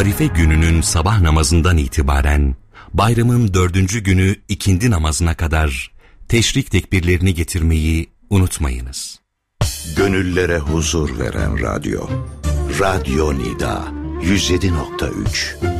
Arife gününün sabah namazından itibaren bayramın 4. günü ikindi namazına kadar teşrik tekbirlerini getirmeyi unutmayınız. Gönüllere huzur veren radyo. Radyo Nida 107.3